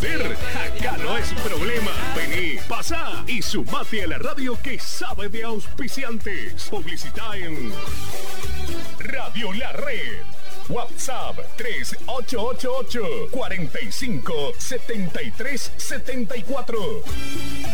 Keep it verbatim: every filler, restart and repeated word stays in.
vender, acá no es problema. Vení, pasa y sumate a la radio que sabe de auspiciantes. Publicita en Radio La Red. WhatsApp tres ocho ocho ocho, cuatro cinco, siete tres siete cuatro.